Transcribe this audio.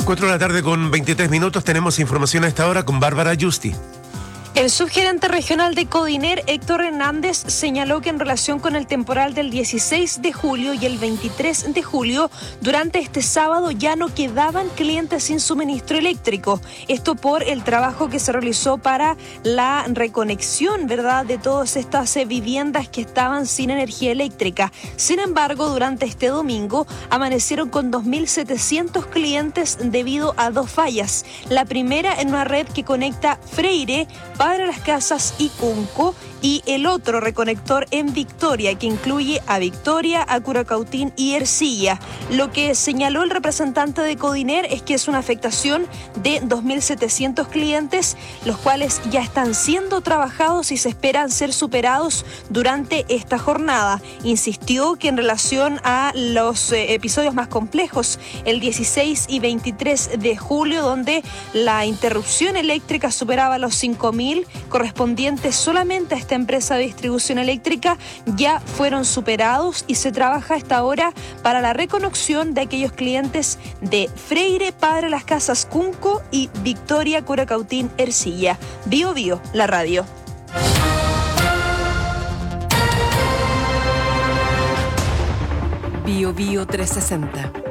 4 de la tarde con 23 minutos. Tenemos información a esta hora con Bárbara Justi. El subgerente regional de Codiner, Héctor Hernández, señaló que en relación con el temporal del 16 de julio y el 23 de julio, durante este sábado ya no quedaban clientes sin suministro eléctrico. Esto por el trabajo que se realizó para la reconexión, ¿verdad?, de todas estas viviendas que estaban sin energía eléctrica. Sin embargo, durante este domingo amanecieron con 2.700 clientes debido a dos fallas. La primera en una red que conecta Freire, Padre Las Casas y Cunco, y el otro reconector en Victoria, que incluye a Victoria, a Curacautín y Ercilla. Lo que señaló el representante de Codiner es que es una afectación de 2.700 clientes, los cuales ya están siendo trabajados y se esperan ser superados durante esta jornada. Insistió que en relación a los episodios más complejos, el 16 y 23 de julio, donde la interrupción eléctrica superaba los 5.000, correspondientes solamente a esta empresa de distribución eléctrica, ya fueron superados y se trabaja a esta hora para la reconexión de aquellos clientes de Freire, Padre Las Casas, Cunco y Victoria, Curacautín, Ercilla. Bio Bio, la radio. Bio Bio 360.